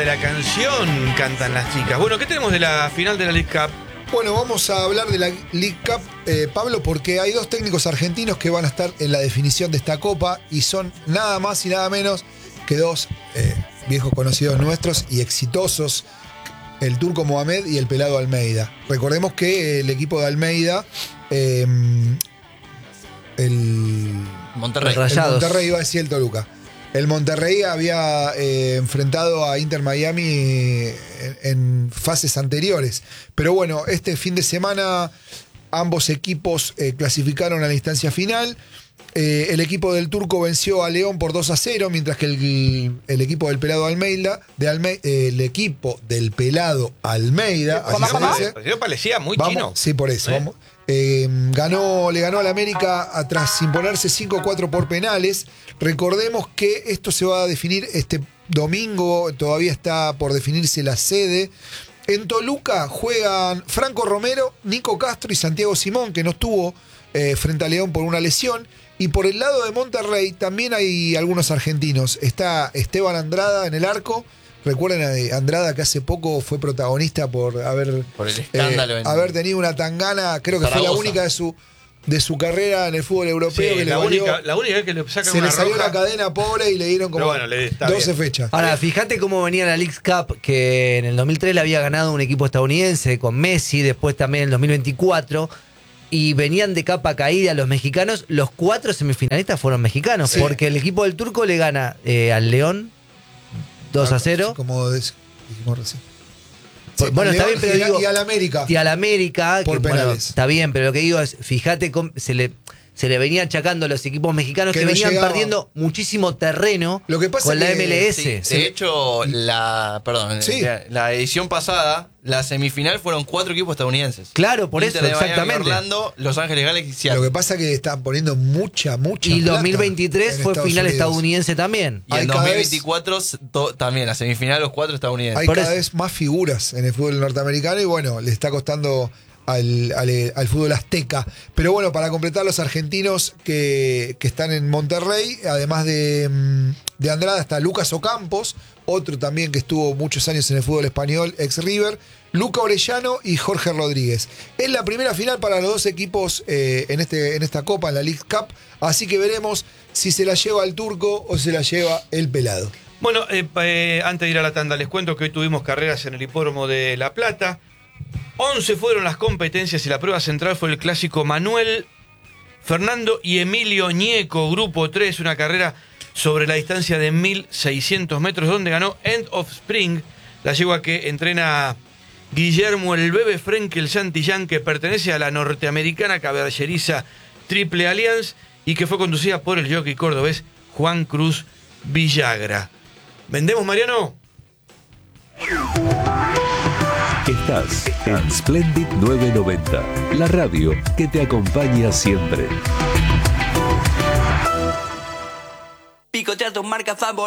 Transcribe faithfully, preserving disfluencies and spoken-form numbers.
la canción cantan las chicas. Bueno, ¿qué tenemos de la final de la League Cup? Bueno, vamos a hablar de la League Cup, eh, Pablo, porque hay dos técnicos argentinos que van a estar en la definición de esta copa y son nada más y nada menos que dos eh, viejos conocidos nuestros y exitosos, el Turco Mohamed y el Pelado Almeida. Recordemos que el equipo de Almeida, eh, el Monterrey. El Monterrey, iba a decir el Toluca. El Monterrey había eh, enfrentado a Inter Miami en, en fases anteriores. Pero bueno, este fin de semana ambos equipos eh, clasificaron a la instancia final. Eh, el equipo del Turco venció a León por dos a cero, mientras que el, el equipo del Pelado Almeida, de Alme, eh, el equipo del Pelado Almeida, ¿Cómo, así cómo? se dice. Yo parecía muy Vamos, chino. Sí, por eso. ¿Eh? Vamos. Eh, ganó, le ganó al América a, tras imponerse cinco a cuatro por penales. Recordemos que esto se va a definir este domingo, todavía está por definirse la sede. En Toluca juegan Franco Romero, Nico Castro y Santiago Simón, que no estuvo eh, frente a León por una lesión. Y por el lado de Monterrey también hay algunos argentinos. Está Esteban Andrada en el arco. Recuerden a Andrada, que hace poco fue protagonista por haber, Por el escándalo eh, en- haber tenido una tangana, creo que fue la Zaragoza. única de su, de su carrera en el fútbol europeo. Sí, que le la, valió- única, la única vez que le sacan se una le salió roja. la cadena pobre y le dieron como Pero bueno, le- está doce bien. fechas. Ahora, fíjate cómo venía la League Cup, que en el dos mil tres la había ganado un equipo estadounidense con Messi, después también en el dos mil veinticuatro, y venían de capa caída los mexicanos. Los cuatro semifinalistas fueron mexicanos, Sí. porque el equipo del Turco le gana eh, al León dos a cero. Como des- dijimos recién. Por- bueno, está León bien, pero y, a- digo- y al América. Y al América, Por que, bueno, penales. está bien, pero lo que digo es, fíjate, cómo se le, se le venía achacando a los equipos mexicanos Que que, no venían llegaba. perdiendo muchísimo terreno Lo que pasa con la que- M L S. Sí, de Sí. hecho, la, perdón, Sí. la, la edición pasada, la semifinal fueron cuatro equipos estadounidenses. Claro, por Inter eso, de Miami, exactamente. Orlando, Los Ángeles Galaxy y Lo Seattle. que pasa es que están poniendo mucha, mucha Y plata dos mil veintitrés en fue Estados final Unidos. estadounidense también. Y hay en cada dos mil vez- veinticuatro to- también, la semifinal, los cuatro estadounidenses. Hay Por cada eso. vez más figuras en el fútbol norteamericano y bueno, le está costando al, al- al fútbol azteca. Pero bueno, para completar los argentinos que, que están en Monterrey, además de, mm, de Andrada, está Lucas Ocampos, otro también que estuvo muchos años en el fútbol español, ex River, Luca Orellano y Jorge Rodríguez. Es la primera final para los dos equipos eh, en, este, en esta Copa, en la League Cup, así que veremos si se la lleva el Turco o se la lleva el Pelado. Bueno, eh, pa- eh, antes de ir a la tanda, les cuento que hoy tuvimos carreras en el hipódromo de La Plata. once fueron las competencias y la prueba central fue el clásico Manuel, Fernando y Emilio Ñeco, grupo tres, una carrera sobre la distancia de mil seiscientos metros, donde ganó End of Spring, la yegua que entrena Guillermo el Bebe Frenkel Santillán, que pertenece a la norteamericana caballeriza Triple Alliance y que fue conducida por el jockey cordobés Juan Cruz Villagra. ¿Vendemos, Mariano? Estás en Splendid novecientos noventa, la radio que te acompaña siempre. Picotea tus marcas favoritas.